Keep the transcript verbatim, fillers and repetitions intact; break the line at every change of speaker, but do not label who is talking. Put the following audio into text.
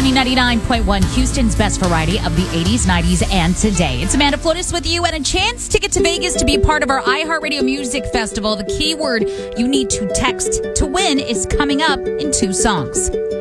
Sunny ninety-nine point one, Houston's best variety of the eighties, nineties, and today. It's Amanda Flotis with you, and a chance to get to Vegas to be part of our iHeartRadio Music Festival. The keyword you need to text to win is coming up in two songs.